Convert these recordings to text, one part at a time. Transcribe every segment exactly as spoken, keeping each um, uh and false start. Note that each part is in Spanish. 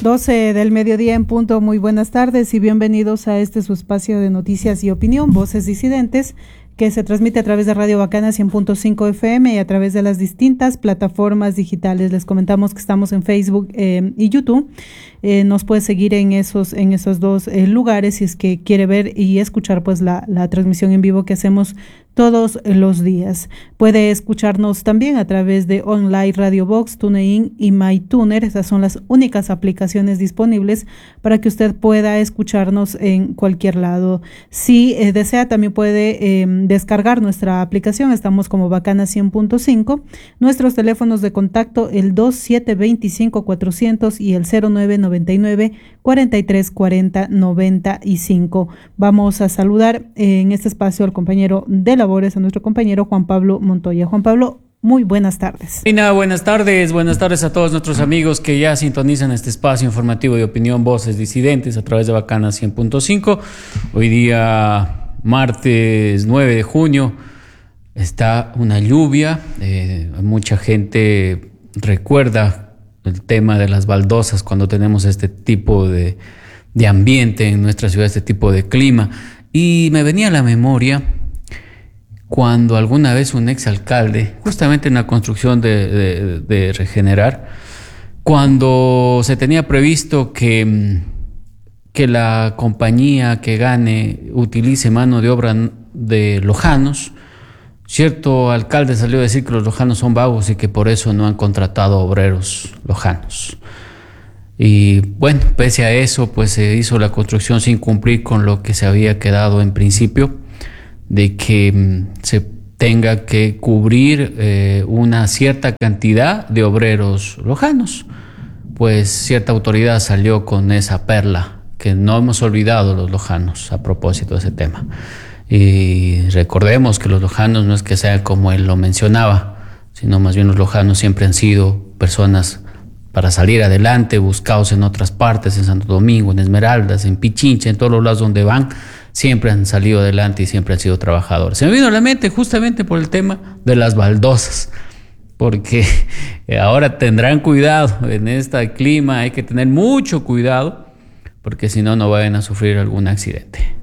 doce del mediodía en punto. Muy buenas tardes y bienvenidos a este su espacio de noticias y opinión, Voces Disidentes, que se transmite a través de Radio Bacana cien punto cinco F M y a través de las distintas plataformas digitales. Les comentamos que estamos en Facebook eh, y YouTube. Eh, nos puede seguir en esos en esos dos eh, lugares si es que quiere ver y escuchar pues la, la transmisión en vivo que hacemos todos los días. Puede escucharnos también a través de Online Radio Box, TuneIn y MyTuner. Esas son las únicas aplicaciones disponibles para que usted pueda escucharnos en cualquier lado. Si eh, desea, también puede eh, descargar nuestra aplicación. Estamos como Bacana cien punto cinco. Nuestros teléfonos de contacto, el dos siete dos cinco cuatrocientos y el cero nueve noventa y nueve cuarenta y tres cuarenta noventa y cinco. Vamos a saludar en este espacio al compañero de labores, a nuestro compañero Juan Pablo Montoya. Juan Pablo, muy buenas tardes. Ina, buenas tardes, buenas tardes a todos nuestros amigos que ya sintonizan este espacio informativo de opinión Voces Disidentes a través de Bacana cien punto cinco. Hoy día, martes nueve de junio, está una lluvia. Eh, mucha gente recuerda el tema de las baldosas cuando tenemos este tipo de, de ambiente en nuestra ciudad, este tipo de clima. Y me venía a la memoria cuando alguna vez un exalcalde, justamente en la construcción de, de, de Regenerar, cuando se tenía previsto que, que la compañía que gane utilice mano de obra de lojanos, cierto alcalde salió a decir que los lojanos son vagos y que por eso no han contratado obreros lojanos. Y bueno, pese a eso, pues se hizo la construcción sin cumplir con lo que se había quedado en principio, de que mm, se tenga que cubrir eh, una cierta cantidad de obreros lojanos. Pues cierta autoridad salió con esa perla, que no hemos olvidado los lojanos a propósito de ese tema. Y recordemos que los lojanos no es que sean como él lo mencionaba, sino más bien los lojanos siempre han sido personas para salir adelante, buscados en otras partes, en Santo Domingo, en Esmeraldas, en Pichincha, en todos los lados donde van, siempre han salido adelante y siempre han sido trabajadores. Se me vino a la mente justamente por el tema de las baldosas, porque ahora tendrán cuidado en este clima, hay que tener mucho cuidado, porque si no, no vayan a sufrir algún accidente.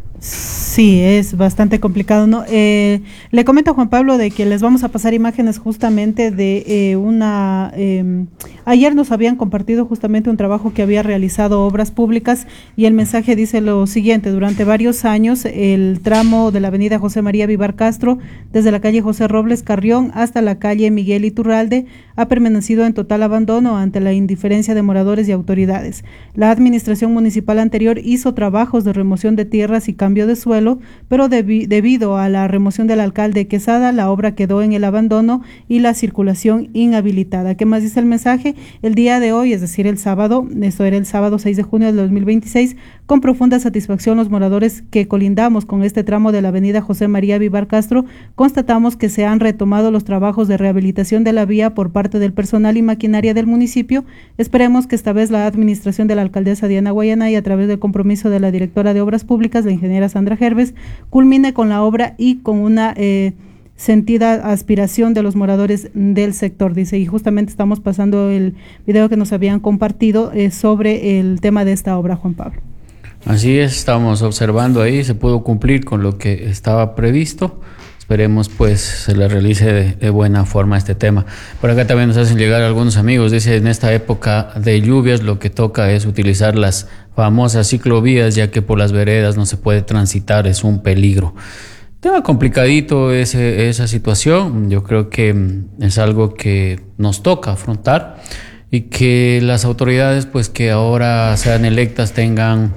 Sí, es bastante complicado, ¿no? Eh, le comento a Juan Pablo de que les vamos a pasar imágenes justamente de eh, una... Eh, ayer nos habían compartido justamente un trabajo que había realizado Obras Públicas y el mensaje dice lo siguiente: durante varios años el tramo de la avenida José María Vivar Castro, desde la calle José Robles Carrión hasta la calle Miguel Iturralde, ha permanecido en total abandono ante la indiferencia de moradores y autoridades. La administración municipal anterior hizo trabajos de remoción de tierras y cambio de suelo, pero debi- debido a la remoción del alcalde Quesada, la obra quedó en el abandono y la circulación inhabilitada. ¿Qué más dice el mensaje? El día de hoy, es decir, el sábado, esto era el sábado seis de junio del dos mil veintiséis, con profunda satisfacción los moradores que colindamos con este tramo de la avenida José María Vivar Castro, constatamos que se han retomado los trabajos de rehabilitación de la vía por parte del personal y maquinaria del municipio. Esperemos que esta vez la administración de la alcaldesa Diana Guayanay, a través del compromiso de la directora de Obras Públicas, la ingeniera Sandra Gerves, culmine con la obra y con una eh, sentida aspiración de los moradores del sector, dice. Y justamente estamos pasando el video que nos habían compartido eh, sobre el tema de esta obra, Juan Pablo. Así es, estamos observando ahí, se pudo cumplir con lo que estaba previsto. Esperemos pues se le realice de, de buena forma este tema. Por acá también nos hacen llegar algunos amigos, dice: en esta época de lluvias lo que toca es utilizar las famosas ciclovías, ya que por las veredas no se puede transitar, es un peligro. Tema complicadito ese, esa situación. Yo creo que es algo que nos toca afrontar y que las autoridades pues que ahora sean electas tengan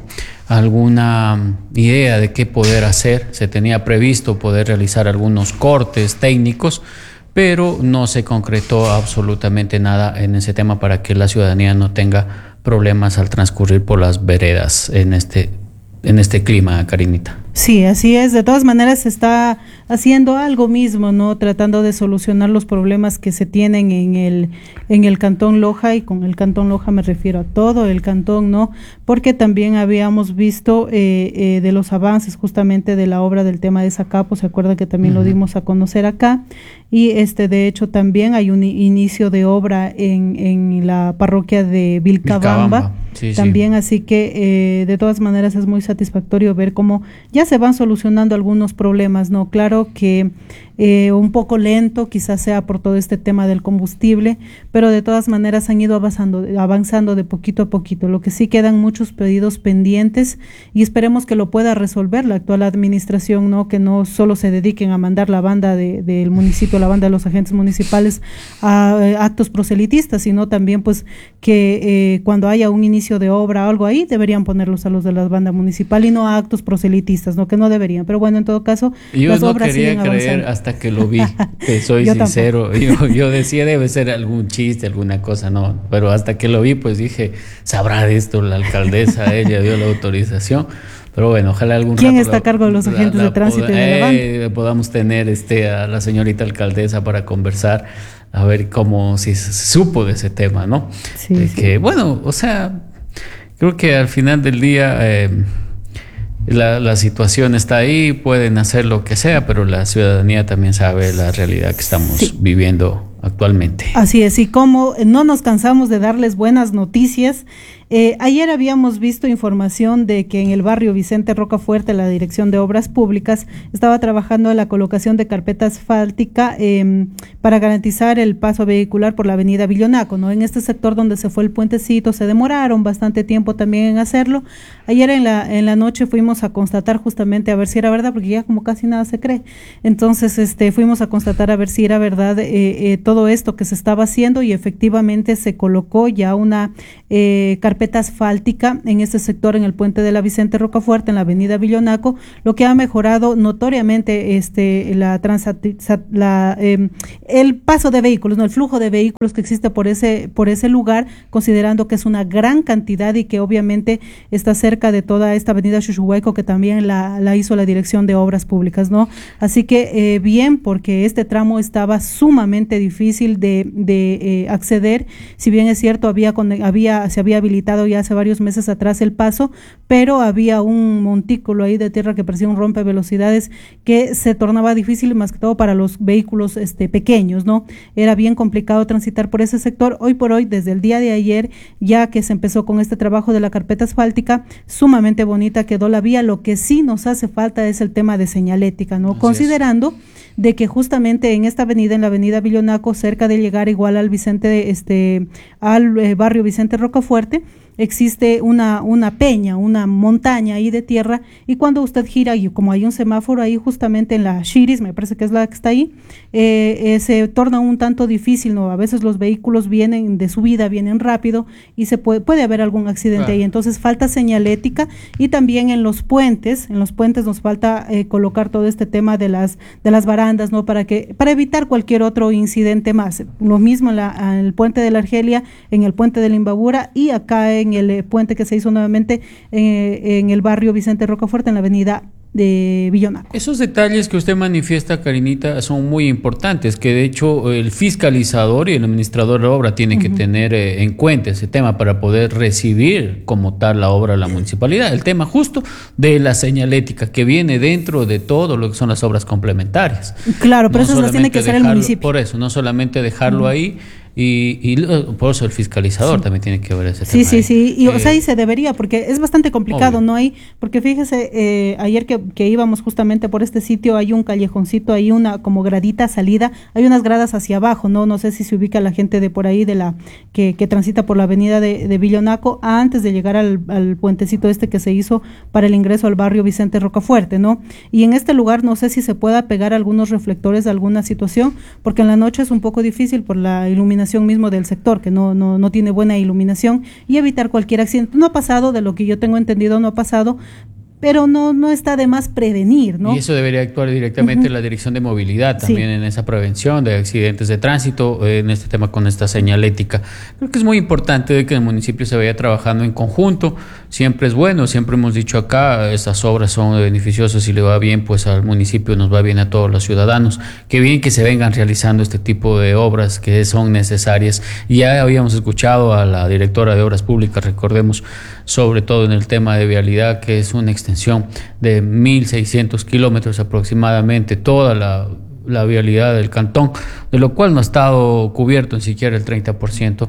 alguna idea de qué poder hacer. Se tenía previsto poder realizar algunos cortes técnicos, pero no se concretó absolutamente nada en ese tema para que la ciudadanía no tenga problemas al transcurrir por las veredas en este, en este clima, Karinita. Sí, así es. De todas maneras se está haciendo algo mismo, ¿no? Tratando de solucionar los problemas que se tienen en el en el Cantón Loja, y con el Cantón Loja me refiero a todo el cantón, ¿no? Porque también habíamos visto eh, eh, de los avances justamente de la obra del tema de Zacapo, se acuerda que también uh-huh. lo dimos a conocer acá, y este de hecho también hay un inicio de obra en, en la parroquia de Vilcabamba, Vilcabamba. sí, también, sí. Así que eh, de todas maneras es muy satisfactorio ver cómo ya se van solucionando algunos problemas, ¿no? Claro que eh, un poco lento, quizás sea por todo este tema del combustible, pero de todas maneras han ido avanzando, avanzando de poquito a poquito. Lo que sí quedan muchos pedidos pendientes y esperemos que lo pueda resolver la actual administración, ¿no? Que no solo se dediquen a mandar la banda de, del municipio, la banda de los agentes municipales a, a actos proselitistas, sino también pues que eh, cuando haya un inicio de obra o algo ahí, deberían ponerlos a los de la banda municipal y no a actos proselitistas, ¿no? Que no deberían, pero bueno, en todo caso, yo las no obras quería siguen creer avanzando. hasta que lo vi, te soy Yo sincero, yo, yo decía debe ser algún chiste, alguna cosa, no, pero hasta que lo vi pues dije, sabrá de esto la alcaldesa, ella dio la autorización. Pero bueno, ojalá algún ¿Quién rato está la, a cargo de los agentes la, la de tránsito poda, y de la banda? eh, podamos tener este a la señorita alcaldesa para conversar, a ver cómo si se supo de ese tema, ¿no? Sí, de sí. que bueno, o sea, creo que al final del día eh, la, la situación está ahí, pueden hacer lo que sea, pero la ciudadanía también sabe la realidad que estamos Sí. viviendo actualmente. Así es, y como no nos cansamos de darles buenas noticias, eh, ayer habíamos visto información de que en el barrio Vicente Rocafuerte, la Dirección de Obras Públicas estaba trabajando en la colocación de carpeta asfáltica eh, para garantizar el paso vehicular por la avenida Villonaco, ¿no? En este sector donde se fue el puentecito, se demoraron bastante tiempo también en hacerlo. Ayer en la, en la noche fuimos a constatar justamente a ver si era verdad, porque ya como casi nada se cree. Entonces, este, fuimos a constatar a ver si era verdad eh, eh, todo esto que se estaba haciendo y efectivamente se colocó ya una eh, carpeta asfáltica en este sector, en el puente de la Vicente Rocafuerte, en la avenida Villonaco, lo que ha mejorado notoriamente este, la transat- la, eh, el paso de vehículos, no el flujo de vehículos que existe por ese, por ese lugar, considerando que es una gran cantidad y que obviamente está cerca de toda esta avenida Chuchuhueco que también la, la hizo la Dirección de Obras Públicas, ¿no? Así que eh, bien, porque este tramo estaba sumamente difícil de, de eh, acceder, si bien es cierto, había, había se había habilitado ya hace varios meses atrás el paso, pero había un montículo ahí de tierra que parecía un rompevelocidades que se tornaba difícil más que todo para los vehículos este, pequeños, ¿no? Era bien complicado transitar por ese sector. Hoy por hoy, desde el día de ayer, ya que se empezó con este trabajo de la carpeta asfáltica, sumamente bonita quedó la vía. Lo que sí nos hace falta es el tema de señalética, ¿no? Así Considerando es. de que justamente en esta avenida, en la avenida Villonaco, cerca de llegar igual al Vicente, este, al eh, barrio Vicente Rocafuerte, existe una, una peña, una montaña ahí de tierra, y cuando usted gira, y como hay un semáforo ahí justamente en la Shiris, me parece que es la que está ahí, eh, eh, se torna un tanto difícil, ¿no? A veces los vehículos vienen de subida, vienen rápido, y se puede, puede haber algún accidente claro. ahí, entonces falta señalética, y también en los puentes, en los puentes nos falta eh, colocar todo este tema de las, de las barandas, ¿no? Para que, para evitar cualquier otro incidente más. Lo mismo en, la, en el puente de la Argelia, en el puente de la Imbabura, y acá en el eh, puente que se hizo nuevamente eh, en el barrio Vicente Rocafuerte, en la avenida de Villonaco. Esos detalles que usted manifiesta, Karinita, son muy importantes, que de hecho el fiscalizador y el administrador de obra tienen uh-huh. que tener eh, en cuenta ese tema para poder recibir como tal la obra a la municipalidad. El tema justo de la señalética que viene dentro de todo lo que son las obras complementarias. Claro, pero no eso las tiene que hacer el municipio. Por eso, no solamente dejarlo uh-huh. ahí. Y, y por eso el fiscalizador sí. también tiene que ver ese sí, tema. Sí, sí, sí, y eh, o sea, ahí se debería, porque es bastante complicado, obvio. ¿no? Hay, porque fíjese, eh, ayer que, que íbamos justamente por este sitio, hay un callejoncito, hay una como gradita salida, hay unas gradas hacia abajo, ¿no? No sé si se ubica la gente de por ahí, de la que, que transita por la avenida de, de Villonaco, antes de llegar al, al puentecito este que se hizo para el ingreso al barrio Vicente Rocafuerte, ¿no? Y en este lugar no sé si se pueda pegar algunos reflectores de alguna situación, porque en la noche es un poco difícil por la iluminación mismo del sector, que no, no, no tiene buena iluminación, y evitar cualquier accidente. No ha pasado, de lo que yo tengo entendido, no ha pasado, pero no, no está de más prevenir, ¿no? Y eso debería actuar directamente uh-huh. la Dirección de Movilidad también sí. en esa prevención de accidentes de tránsito, en este tema con esta señalética. Creo que es muy importante de que el municipio se vaya trabajando en conjunto, siempre es bueno, siempre hemos dicho acá, estas obras son beneficiosas, si le va bien pues al municipio, nos va bien a todos los ciudadanos, qué bien que se vengan realizando este tipo de obras que son necesarias. Ya habíamos escuchado a la directora de Obras Públicas, recordemos, sobre todo en el tema de vialidad, que es una extensión de mil seiscientos kilómetros aproximadamente, toda la, la vialidad del cantón, de lo cual no ha estado cubierto ni siquiera el treinta por ciento,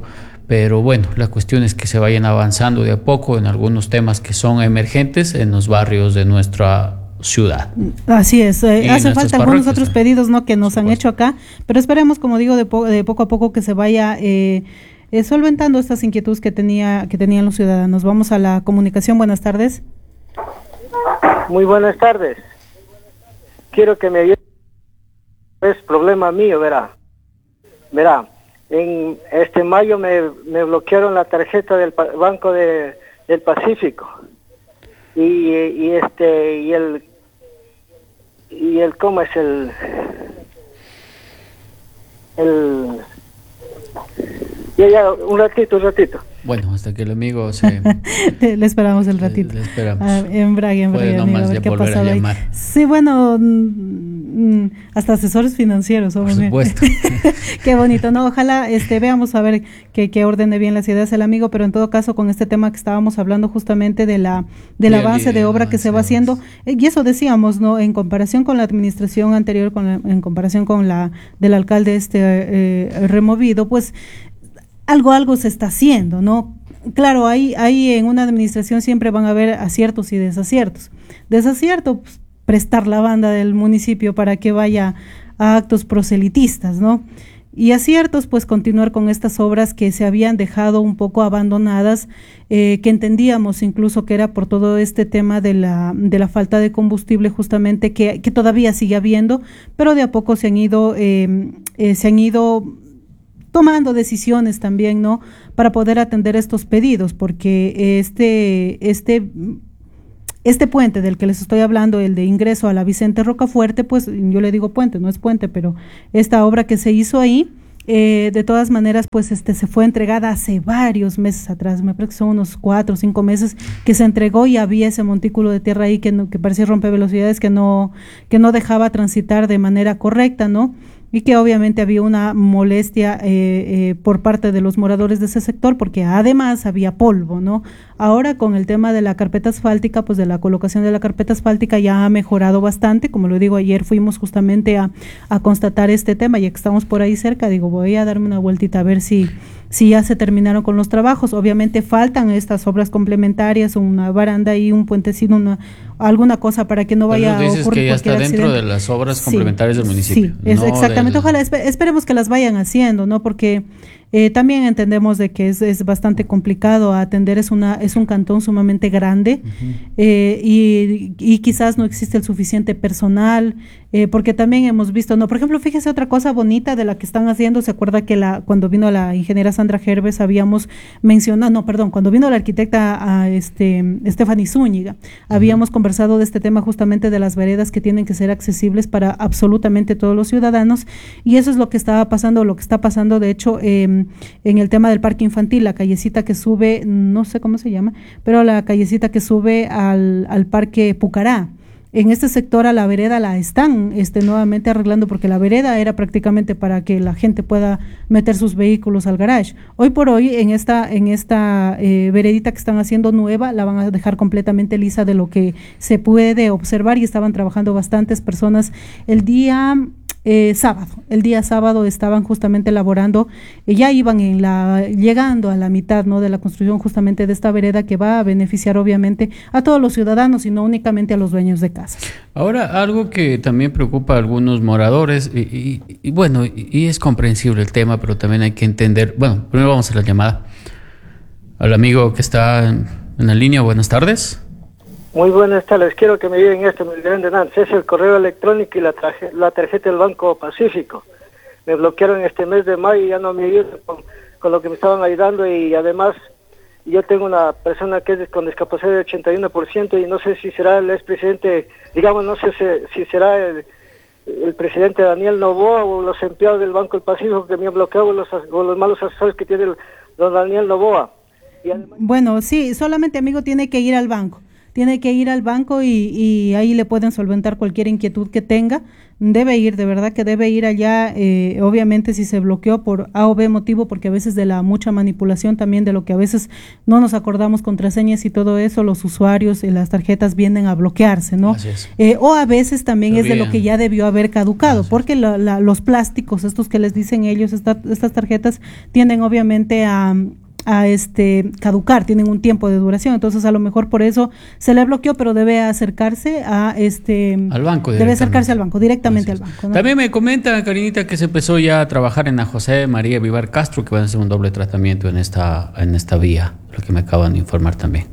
pero bueno, la cuestión es que se vayan avanzando de a poco en algunos temas que son emergentes en los barrios de nuestra ciudad. Así es, eh, hace falta algunos otros pedidos, ¿no?, que nos han hecho acá, pero esperemos, como digo, de, po de poco a poco que se vaya eh, eh, solventando estas inquietudes que tenía que tenían los ciudadanos. Vamos a la comunicación. Buenas tardes. Muy buenas tardes. Quiero que me ayude. Es problema mío, verá. Verá, en este mayo me, me bloquearon la tarjeta del Banco de, del Pacífico. Y, y este y el y el cómo es el el ya ya un ratito un ratito bueno, hasta que el amigo se le esperamos el ratito, le, le esperamos ah, embrague, embrague, amigo, a ver qué pasa ahí. Sí, bueno, mm, hasta asesores financieros somos. Por supuesto. Qué bonito, no, ojalá este veamos a ver que, que ordene bien las ideas el amigo, pero en todo caso con este tema que estábamos hablando justamente de la del bien, avance bien, de obra que se va haciendo, y eso decíamos, no, en comparación con la administración anterior, con la, en comparación con la del alcalde este eh, removido, pues algo algo se está haciendo, ¿no? Claro, ahí ahí en una administración siempre van a haber aciertos y desaciertos. Desacierto, pues, prestar la banda del municipio para que vaya a actos proselitistas, ¿no? Y aciertos, pues continuar con estas obras que se habían dejado un poco abandonadas, eh, que entendíamos incluso que era por todo este tema de la de la falta de combustible justamente que, que todavía sigue habiendo, pero de a poco se han ido eh, eh, se han ido tomando decisiones también, ¿no?, para poder atender estos pedidos, porque este este Este puente del que les estoy hablando, el de ingreso a la Vicente Rocafuerte, pues yo le digo puente, no es puente, pero esta obra que se hizo ahí, eh, de todas maneras, pues este se fue entregada hace varios meses atrás, me parece que son unos cuatro o cinco meses que se entregó y había ese montículo de tierra ahí que, no, que parecía rompevelocidades, que no, que no dejaba transitar de manera correcta, ¿no? Y que obviamente había una molestia eh, eh, por parte de los moradores de ese sector, porque además había polvo, ¿no? Ahora con el tema de la carpeta asfáltica, pues de la colocación de la carpeta asfáltica ya ha mejorado bastante, como lo digo, ayer fuimos justamente a, a constatar este tema, ya que estamos por ahí cerca, digo, voy a darme una vueltita a ver si, si ya se terminaron con los trabajos. Obviamente faltan estas obras complementarias, una baranda y un puentecito, una alguna cosa para que no vaya a ocurrir que ya está dentro accidente. de las obras Sí, complementarias del municipio. Sí, es no exactamente. del... Ojalá, esperemos que las vayan haciendo, ¿no? Porque eh, también entendemos de que es, es bastante complicado atender, es una es un cantón sumamente grande, uh-huh. eh, y, y quizás no existe el suficiente personal, eh, porque también hemos visto, no, por ejemplo, fíjese otra cosa bonita de la que están haciendo, se acuerda que la cuando vino la ingeniera Sandra Herbes habíamos mencionado, no, perdón, cuando vino la arquitecta a este Stephanie Zúñiga, uh-huh. habíamos conversado de este tema justamente de las veredas que tienen que ser accesibles para absolutamente todos los ciudadanos, y eso es lo que estaba pasando, lo que está pasando de hecho eh, en el tema del parque infantil, la callecita que sube, no sé cómo se llama, pero la callecita que sube al, al parque Pucará. En este sector a la vereda la están este, nuevamente arreglando, porque la vereda era prácticamente para que la gente pueda meter sus vehículos al garage. Hoy por hoy en esta en esta eh, veredita que están haciendo nueva la van a dejar completamente lisa de lo que se puede observar, y estaban trabajando bastantes personas el día eh, sábado. El día sábado estaban justamente elaborando, eh, ya iban en la llegando a la mitad, ¿no?, de la construcción justamente de esta vereda que va a beneficiar obviamente a todos los ciudadanos y no únicamente a los dueños de casa. Ahora, algo que también preocupa a algunos moradores, y, y, y bueno, y, y es comprensible el tema, pero también hay que entender, bueno, primero vamos a la llamada al amigo que está en, en la línea. Buenas tardes. Muy buenas tardes, quiero que me digan esto, mi grande Nantes, es el correo electrónico y la, traje, la tarjeta del Banco Pacífico. Me bloquearon este mes de mayo y ya no me ayudan con, con lo que me estaban ayudando, y además yo tengo una persona que es con discapacidad de ochenta y uno por ciento y no sé si será el expresidente, digamos, no sé si, si será el, el presidente Daniel Noboa o los empleados del Banco del Pacífico que me han bloqueado, o los, o los malos asesores que tiene el, don Daniel Noboa. Y además, bueno, sí, solamente amigo tiene que ir al banco. tiene que ir al banco y, y ahí le pueden solventar cualquier inquietud que tenga. Debe ir, de verdad que debe ir allá, eh, obviamente si se bloqueó por A o B motivo, porque a veces de la mucha manipulación también, de lo que a veces no nos acordamos, contraseñas y todo eso, los usuarios y las tarjetas vienen a bloquearse, ¿no? Eh, o a veces también es de lo que ya debió haber caducado, Así porque la, la, los plásticos, estos que les dicen ellos, esta, estas tarjetas tienden obviamente a... a este caducar, tienen un tiempo de duración, entonces a lo mejor por eso se le bloqueó, pero debe acercarse a este al banco, debe acercarse al banco, directamente al banco, ¿no? También me comenta Karinita que se empezó ya a trabajar en la José María Vivar Castro, que van a hacer un doble tratamiento en esta en esta vía, lo que me acaban de informar también.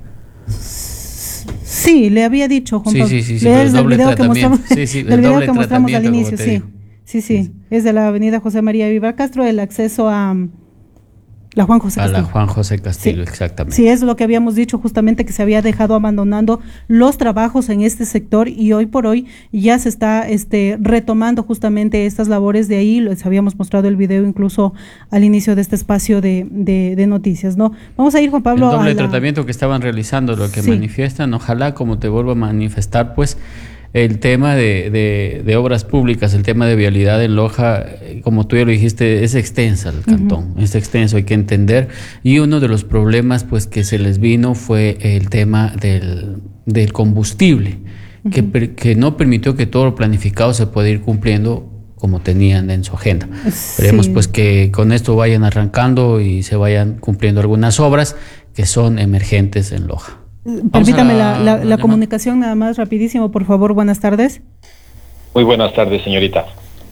Sí, le había dicho Juan sí, Pablo. sí, sí, sí, le es del video que mostramos, sí, sí, del video que mostramos al inicio, sí. Digo. sí, sí, sí, es de la avenida José María Vivar Castro, el acceso a la Juan José Castillo. A la Juan José Castillo, sí, exactamente. Sí, es lo que habíamos dicho justamente, que se había dejado abandonando los trabajos en este sector y hoy por hoy ya se está este retomando justamente estas labores de ahí. Les habíamos mostrado el video incluso al inicio de este espacio de, de, de noticias, ¿no? Vamos a ir, Juan Pablo. El doble a la... tratamiento que estaban realizando, lo que sí. manifiestan, ojalá, como te vuelvo a manifestar, pues el tema de, de, de obras públicas, el tema de vialidad en Loja, como tú ya lo dijiste, es extensa el cantón, uh-huh. es extenso, hay que entender, y uno de los problemas pues que se les vino fue el tema del, del combustible, uh-huh. que, que no permitió que todo lo planificado se pueda ir cumpliendo como tenían en su agenda. Esperemos sí. pues que con esto vayan arrancando y se vayan cumpliendo algunas obras que son emergentes en Loja. Permítame la, la, la, la comunicación nada más rapidísimo, por favor. Buenas tardes. Muy buenas tardes, señorita.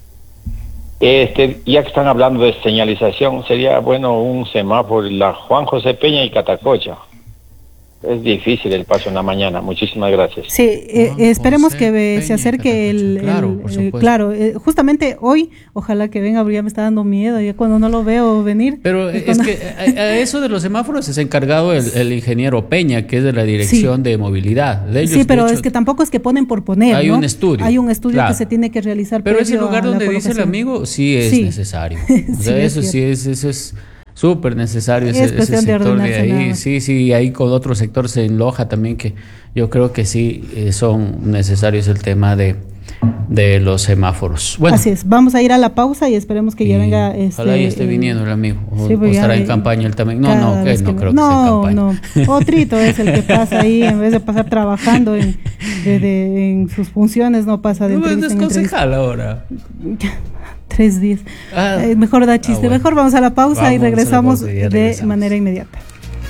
Este, ya que están hablando de señalización, sería bueno un semáforo en la Juan José Peña y Catacocha. Es difícil el paso en la mañana. Muchísimas gracias. Sí, eh, esperemos que Peña, se acerque el, claro, el eh, claro, eh, justamente hoy, ojalá que venga, porque ya me está dando miedo ya cuando no lo veo venir. Pero es, es que a, a eso de los semáforos se ha encargado el, el ingeniero Peña, que es de la Dirección sí. de Movilidad. De ellos, sí, pero de hecho, es que tampoco es que ponen por poner, hay ¿no? un estudio. Hay un estudio claro. que se tiene que realizar. Pero ese lugar donde dice el amigo sí es sí. necesario. O sea, sí, eso sí es, eso es súper necesario, ese, ese sector de, de ahí, sí, sí, ahí con otros sectores en Loja también, que yo creo que sí eh, son necesarios el tema de, de los semáforos. Bueno, así es, vamos a ir a la pausa y esperemos que ya venga. Ojalá este, ya esté viniendo el amigo, o, sí, o estará ya, en campaña él también. No, no, que, no que creo no, que esté en campaña. No, no, Otrito es el que pasa ahí, en vez de pasar trabajando en, de, de, en sus funciones, no pasa de entrevista en entrevista. No es concejal ahora. Tres días. Ah, eh, mejor da chiste. Ah, bueno. Mejor vamos a la pausa vamos y regresamos, pausa y de regresamos. manera inmediata.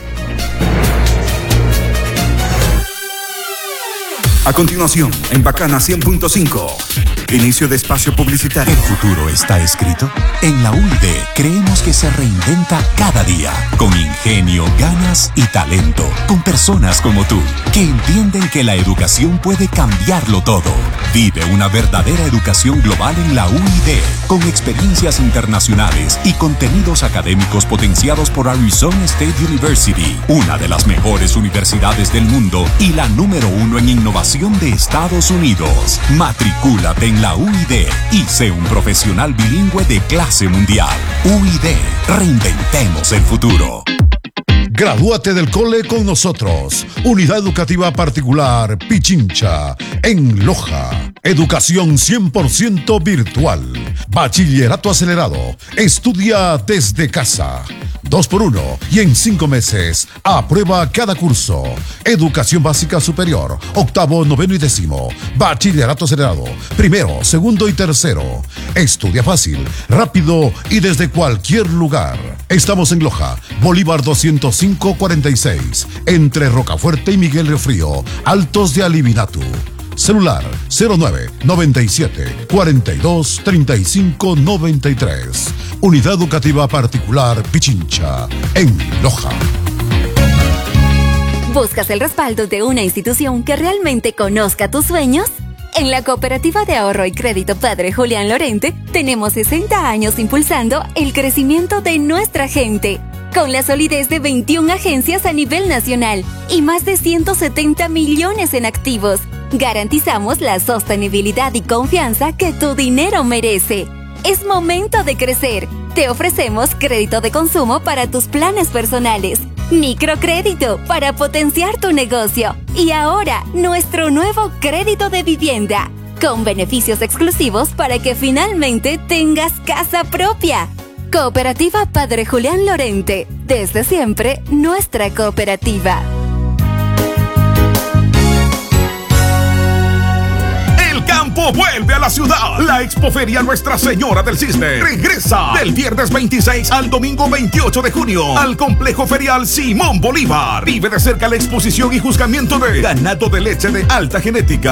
A continuación, en Bacana cien punto cinco, inicio de espacio publicitario. ¿El futuro está escrito? En la U I D creemos que se reinventa cada día, con ingenio, ganas y talento, con personas como tú, que entienden que la educación puede cambiarlo todo. Vive una verdadera educación global en la U I D, con experiencias internacionales y contenidos académicos potenciados por Arizona State University, una de las mejores universidades del mundo y la número uno en innovación de Estados Unidos. Matricúlate en la U I D y sé un profesional bilingüe de clase mundial. U I D, reinventemos el futuro. Gradúate del cole con nosotros. Unidad Educativa Particular Pichincha, en Loja. Educación cien por ciento virtual. Bachillerato acelerado. Estudia desde casa. Dos por uno y en cinco meses. Aprueba cada curso. Educación básica superior. Octavo, noveno y décimo. Bachillerato acelerado. Primero, segundo y tercero. Estudia fácil, rápido y desde cualquier lugar. Estamos en Loja. Bolívar doscientos cinco cuarenta y seis. Entre Rocafuerte y Miguel Riofrío. Altos de Alivinatu. Celular cero nueve noventa y siete cuarenta y dos treinta y cinco noventa y tres. Unidad Educativa Particular Pichincha, en Loja. ¿Buscas el respaldo de una institución que realmente conozca tus sueños? En la Cooperativa de Ahorro y Crédito Padre Julián Lorente tenemos sesenta años impulsando el crecimiento de nuestra gente, con la solidez de veintiuna agencias a nivel nacional y más de ciento setenta millones en activos. Garantizamos la sostenibilidad y confianza que tu dinero merece. Es momento de crecer. Te ofrecemos crédito de consumo para tus planes personales, Microcrédito para potenciar tu negocio. Y ahora, nuestro nuevo crédito de vivienda, con beneficios exclusivos para que finalmente tengas casa propia. Cooperativa Padre Julián Lorente. Desde siempre, nuestra cooperativa. El campo vuelve a la ciudad. La Expoferia Nuestra Señora del Cisne regresa del viernes veintiséis al domingo veintiocho de junio al complejo ferial Simón Bolívar. Vive de cerca la exposición y juzgamiento de ganado de leche de alta genética,